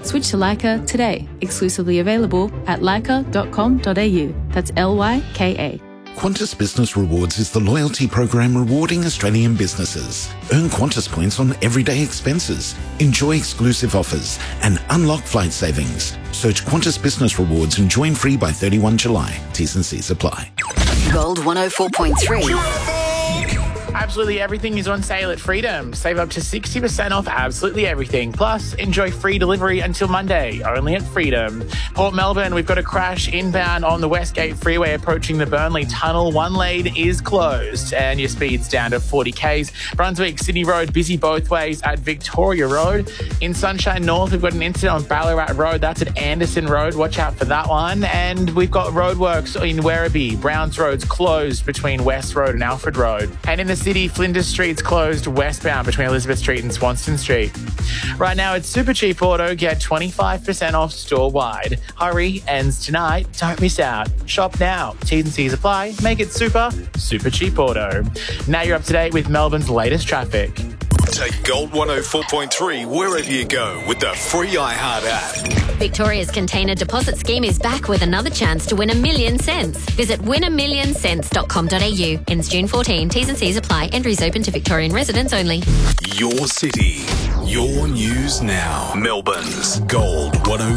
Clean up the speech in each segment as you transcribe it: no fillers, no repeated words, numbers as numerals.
Switch to Leica today. Exclusively available at leica.com.au. That's Lyka. Qantas Business Rewards is the loyalty program rewarding Australian businesses. Earn Qantas points on everyday expenses, enjoy exclusive offers, and unlock flight savings. Search Qantas Business Rewards and join free by 31 July. T's and C's apply. Gold 104.3. Absolutely everything is on sale at Freedom. Save up to 60% off absolutely everything. Plus, enjoy free delivery until Monday, only at Freedom. Port Melbourne, we've got a crash inbound on the Westgate Freeway approaching the Burnley Tunnel. One lane is closed and your speed's down to 40 Ks. Brunswick, Sydney Road, busy both ways at Victoria Road. In Sunshine North, we've got an incident on Ballarat Road. That's at Anderson Road. Watch out for that one. And we've got roadworks in Werribee. Browns Road's closed between West Road and Alfred Road. And in the city, Flinders Street's closed westbound between Elizabeth Street and Swanston Street. Right now, it's Super Cheap Auto. Get 25% off store-wide. Hurry, ends tonight. Don't miss out. Shop now. T's and C's apply. Make it super cheap auto. Now you're up to date with Melbourne's latest traffic. Take Gold 104.3 wherever you go with the free iHeart app. Victoria's container deposit scheme is back with another chance to win $1 million cents. Visit winamillioncents.com.au. Ends June 14. T's and C's apply. Entries open to Victorian residents only. Your city, your news now. Melbourne's Gold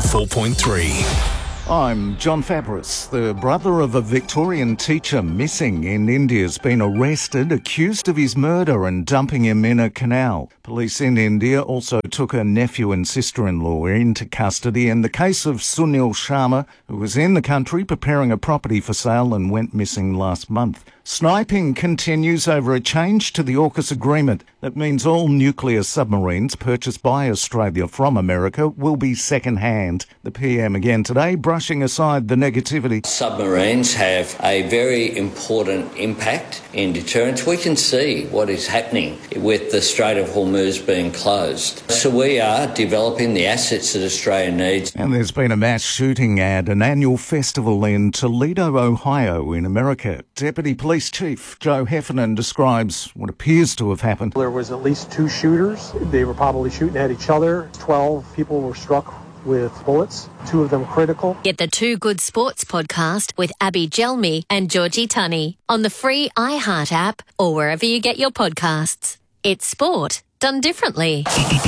104.3. I'm John Fabris. The brother of a Victorian teacher missing in India has been arrested, accused of his murder and dumping him in a canal. Police in India also took her nephew and sister-in-law into custody in the case of Sunil Sharma, who was in the country preparing a property for sale and went missing last month. Sniping continues over a change to the AUKUS agreement that means all nuclear submarines purchased by Australia from America will be second-hand. The PM again today brushing aside the negativity. Submarines have a very important impact in deterrence. We can see what is happening with the Strait of Hormuz being closed. So we are developing the assets that Australia needs. And there's been a mass shooting at an annual festival in Toledo, Ohio in America. Deputy Police Chief Joe Heffernan describes what appears to have happened. There was at least 2 shooters. They were probably shooting at each other. 12 people were struck with bullets, 2 of them critical. Get the Too Good Sports podcast with Abby Gelmi and Georgie Tunney on the free iHeart app or wherever you get your podcasts. It's sport done differently.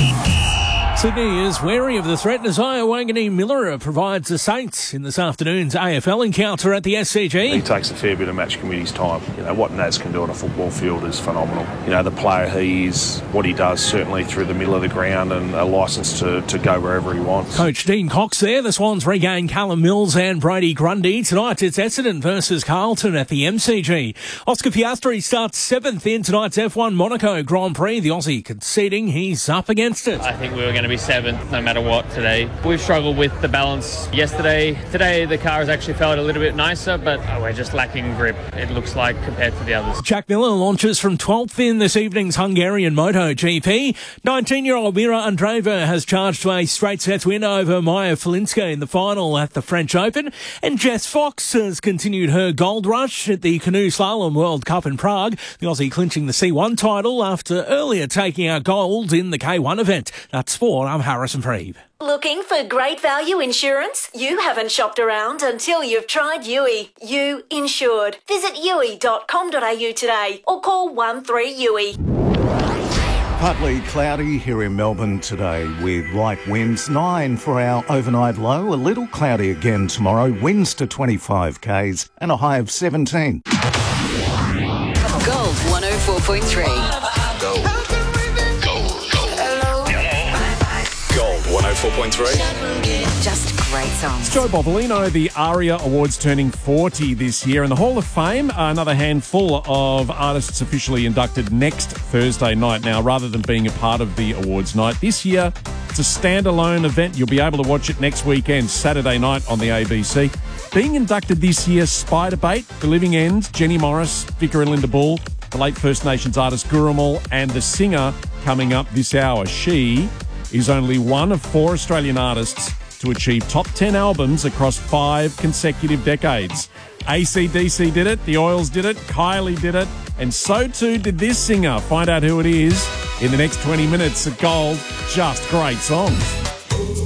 Sydney is wary of the threat as Iowangani Miller provides the Saints in this afternoon's AFL encounter at the SCG. He takes a fair bit of match committee's time. You know, what Naz can do on a football field is phenomenal. You know, the player he is, what he does certainly through the middle of the ground and a licence to go wherever he wants. Coach Dean Cox there. The Swans regain Callum Mills and Brady Grundy. Tonight it's Essendon versus Carlton at the MCG. Oscar Piastri starts 7th in tonight's F1 Monaco Grand Prix. The Aussie conceding he's up against it. I think we were going to be 7th no matter what today. We've struggled with the balance yesterday. Today the car has actually felt a little bit nicer, but we're just lacking grip, it looks like, compared to the others. Jack Miller launches from 12th in this evening's Hungarian MotoGP. 19-year-old Mira Andreeva has charged to a straight sets win over Maya Falinska in the final at the French Open. And Jess Fox has continued her gold rush at the Canoe Slalom World Cup in Prague. The Aussie clinching the C1 title after earlier taking out gold in the K1 event. That's sport. I'm Harrison Freeb. Looking for great value insurance? You haven't shopped around until you've tried Yui. You insured. Visit yui.com.au today or call 13-YUI. Partly cloudy here in Melbourne today with light winds, 9 for our overnight low. A little cloudy again tomorrow, winds to 25 Ks and a high of 17. Gold 104.3. 104.3. Just great songs. Joe Bovolino, the ARIA Awards turning 40 this year. And the Hall of Fame, another handful of artists officially inducted next Thursday night. Now, rather than being a part of the awards night, this year it's a standalone event. You'll be able to watch it next weekend, Saturday night on the ABC. Being inducted this year, Spiderbait, The Living End, Jenny Morris, Vicar and Linda Bull, the late First Nations artist Gurumul, and the singer coming up this hour. She is only one of 4 Australian artists to achieve top 10 albums across 5 consecutive decades. AC/DC did it, The Oils did it, Kylie did it, and so too did this singer. Find out who it is in the next 20 minutes at Gold. Just great songs.